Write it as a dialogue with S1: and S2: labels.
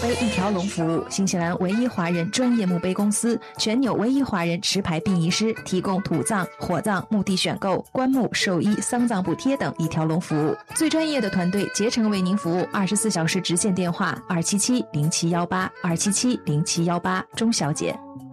S1: 碑一条龙服务，新西兰唯一华人专业墓碑公司，全纽唯一华人持牌殡仪师，提供土葬、火葬、墓地选购、棺木、寿衣、丧葬补贴等一条龙服务，最专业的团队竭诚为您服务，24小时直线电话2770718，2770718，钟小姐。